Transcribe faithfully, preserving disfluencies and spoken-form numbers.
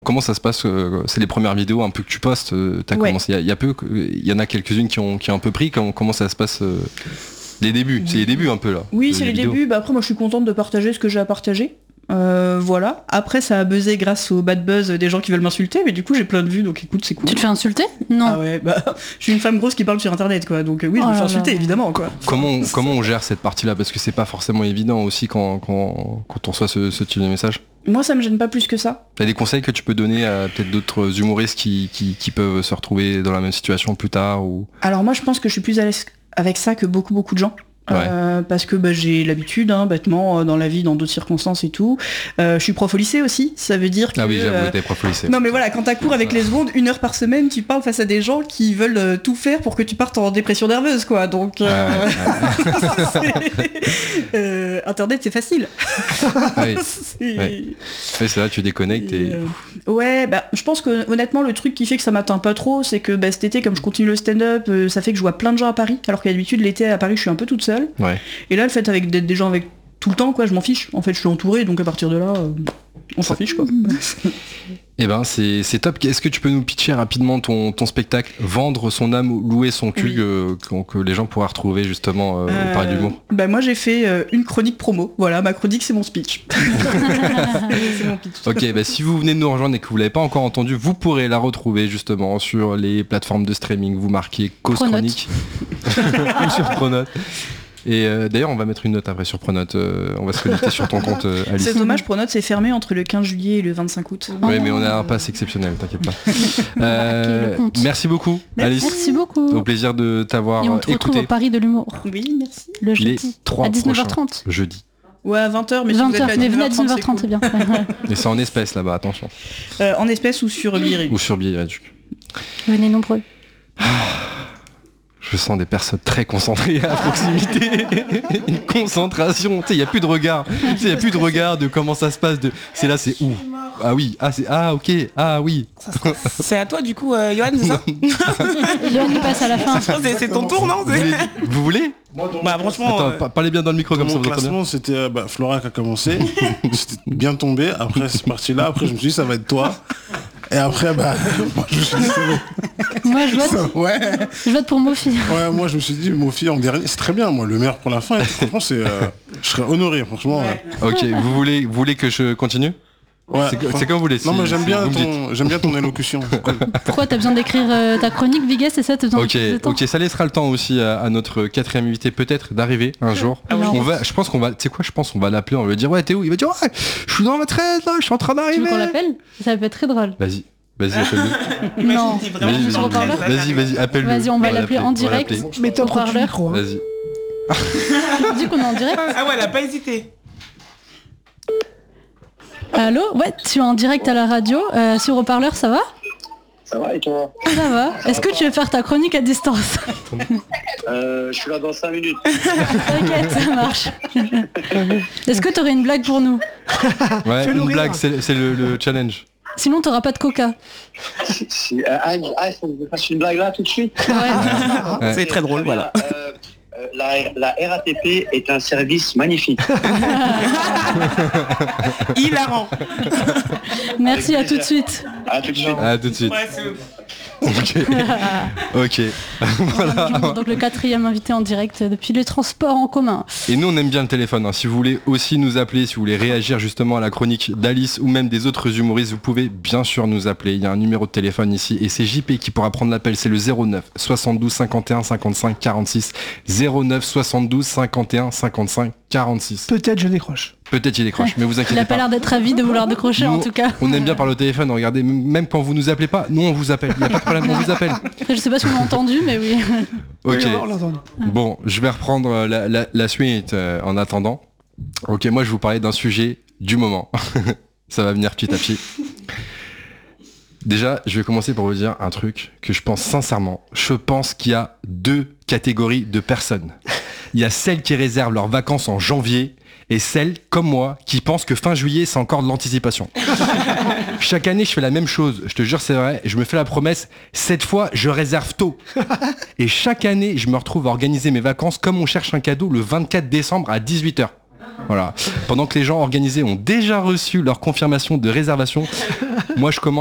Comment ça se passe euh, C'est les premières vidéos un peu que tu postes. Euh, t'as Ouais. commencé il y, a- il y a peu, il y en a quelques-unes qui ont, qui ont un peu pris. Comment, comment ça se passe euh, Les débuts, c'est les débuts un peu là. Oui, de- c'est des les vidéos. débuts. Bah, après, moi, je suis contente de partager ce que j'ai à partager. Euh, voilà. Après, ça a buzzé grâce au bad buzz des gens qui veulent m'insulter, mais du coup, j'ai plein de vues, donc écoute, c'est cool. Tu te fais insulter? Non. Ah ouais, bah, je suis une femme grosse qui parle sur internet, quoi. Donc euh, oui, je Oh me fais là insulter, là. évidemment, quoi. Comment, comment on gère cette partie-là? Parce que c'est pas forcément évident aussi quand, quand, quand on reçoit ce, ce type de message. Moi, ça me gêne pas plus que ça. T'as des conseils que tu peux donner à peut-être d'autres humoristes qui, qui, qui peuvent se retrouver dans la même situation plus tard ou... Alors moi, je pense que je suis plus à l'aise avec ça que beaucoup, beaucoup de gens. Ouais. Euh, parce que bah, j'ai l'habitude, hein, bêtement, euh, dans la vie, dans d'autres circonstances et tout. Euh, je suis prof au lycée aussi, ça veut dire que... Ah oui, j'avoue, euh, t'es prof au lycée. Non mais voilà, quand t'as cours avec les secondes, une heure par semaine, tu parles face à des gens qui veulent euh, tout faire pour que tu partes en dépression nerveuse, quoi. Donc, euh, c'est- euh, Internet, c'est facile. Ah oui. C'est- Ouais. Ouais, c'est là, tu déconnectes et... Et, euh, Ouais, bah, je pense que honnêtement, le truc qui fait que ça m'atteint pas trop, c'est que bah, cet été, comme je continue le stand-up, euh, ça fait que je vois plein de gens à Paris, alors qu'à d'habitude, l'été à Paris, je suis un peu toute seule. Ouais. Et là, le fait avec d'être des gens avec tout le temps, quoi, je m'en fiche. En fait, je suis entourée, donc à partir de là, euh, on s'en fiche, quoi. Eh ben, c'est c'est top. Est-ce que tu peux nous pitcher rapidement ton, ton spectacle, Vendre son âme, louer son cul, Oui. euh, que, que les gens pourraient retrouver justement euh, au Paris de l'Humour? Bah moi j'ai fait euh, une chronique promo. Voilà, ma chronique c'est mon speech. C'est mon pitch. Ok, bah si vous venez de nous rejoindre et que vous l'avez pas encore entendu, vous pourrez la retrouver justement sur les plateformes de streaming. Vous marquez Cause Pronote. Chronique ou sur Pronote. Et euh, d'ailleurs, on va mettre une note après sur Pronote. Euh, on va se connecter sur ton compte, euh, Alice. C'est dommage, Pronote c'est fermé entre le quinze juillet et le vingt-cinq août. Oui, mais on a un pass exceptionnel, t'inquiète pas. Euh, le compte. merci beaucoup, Merci. Alice. Merci beaucoup. Au plaisir de t'avoir Et on te retrouve écouté. au Paris de l'humour. Oui, merci. Le Les jeudi. trois À dix-neuf heures prochains trente. jeudi. Ouais, à vingt heures, mais si vous vingt êtes là heures. à Mais venez à dix-neuf dix-neuf heures trente, c'est bien. cool. Et c'est en espèces là-bas, attention. Euh, en espèces ou sur billet. Ou sur billet réduit. Venez nombreux. Je sens des personnes très concentrées à proximité. Une concentration. Tu sais, il n'y a plus de regard. Tu sais, il n'y a plus de regard de comment ça se passe. De... C'est là, c'est où? Ah oui, ah c'est ah ok, ah oui. C'est à toi du coup, euh, Johan, c'est ça? Johan, il passe à la fin. C'est c'est ton tour, non? Vous voulez, vous voulez Bah franchement, Attends, euh, pa- parlez bien dans le micro comme ça Mon vous entendez bien. classement, c'était euh, bah, Flora qui a commencé. C'était bien tombé. Après, c'est parti là. Après, je me suis dit, ça va être toi. Et après, bah, moi, je me suis dit, c'est Moi, je vote, bon. Ouais, je vote pour Mofi. ouais, moi, je me suis dit, mon fille en dernier, c'est très bien. Moi, le meilleur pour la fin. Et franchement, c'est, euh, je serais honoré, franchement. Ouais. Ok, vous voulez, vous voulez que je continue? Ouais. C'est que- c'est comme vous voulez. Non, si- mais j'aime si bien vous me dites. ton, j'aime bien ton élocution. C'est cool. Pourquoi t'as besoin d'écrire euh, ta chronique, Vigas, c'est ça? T'as besoin Ok, de plus de temps? ok, ça laissera le temps aussi à, à notre quatrième invité peut-être d'arriver un jour. Ah oui. On va, je pense qu'on va, tu sais quoi, je pense qu'on va l'appeler, on va lui dire ouais t'es où? Il va dire ouais, je suis dans ma traite là, je suis en train Tu veux d'arriver. qu'on l'appelle? Ça peut être très drôle. Vas-y, vas-y appelle-le. Non. t'es vraiment Vas-y, sur le vas-y, treize, là, Vas-y, vas-y, appelle-le. Vas-y, on va l'appeler en on va direct. l'appeler. Mets-toi proche du Haut-parleur. micro. Hein. Vas-y. Tu dis qu'on est en direct? Ah ouais, elle a pas hésité. Allô? Ouais, tu es en direct à la radio. Euh, sur haut-parleur, ça va? Ça va et toi? Ça va. Est-ce que tu veux faire ta chronique à distance? euh, Je suis là dans cinq minutes. T'inquiète, ça marche. Est-ce que tu aurais une blague pour nous? Ouais, Fais-nous une rire. blague, c'est c'est le, le challenge. Sinon, t'auras pas de coca. Si- si- euh, ah, il ah, il faut que je fasse une blague là tout de suite. Ouais. Ouais. C'est très drôle, voilà. Euh, euh, la, la R A T P est un service magnifique. Hilarant. Merci, à tout de suite. À tout de suite. Ah tout de suite. Ouais, c'est- Ok. Ok. Voilà. Donc le quatrième invité en direct depuis les transports en commun. Et nous on aime bien le téléphone, hein. Si vous voulez aussi nous appeler, si vous voulez réagir justement à la chronique d'Alice ou même des autres humoristes, vous pouvez bien sûr nous appeler. Il y a un numéro de téléphone ici et c'est J P qui pourra prendre l'appel, c'est le zéro neuf soixante-douze cinquante et un cinquante-cinq quarante-six. zéro neuf soixante-douze cinquante et un cinquante-cinq quarante-six. Peut-être je décroche. Peut-être il décroche, mais vous Il inquiétez a pas pas. l'air d'être ravi de vouloir décrocher en Nous, tout cas. On aime bien parler au téléphone, regardez, m- même quand vous nous appelez pas, nous on vous appelle, il n'y a pas de problème, on vous appelle. Après, je sais pas si on l'a entendu, mais oui. Ok, Oui, on l'a entendu. bon, je vais reprendre euh, la, la- la suite euh, en attendant. Ok, moi je vais vous parler d'un sujet du moment. Ça va venir petit à petit. Déjà, je vais commencer par vous dire un truc que je pense sincèrement. Je pense qu'il y a deux catégories de personnes. Il y a celles qui réservent leurs vacances en janvier et celles, comme moi, qui pensent que fin juillet, c'est encore de l'anticipation. Chaque année, je fais la même chose. Je te jure, c'est vrai. Je me fais la promesse. Cette fois, je réserve tôt. Et chaque année, je me retrouve à organiser mes vacances comme on cherche un cadeau le vingt-quatre décembre à dix-huit heures. Voilà. Pendant que les gens organisés ont déjà reçu leur confirmation de réservation, moi je commence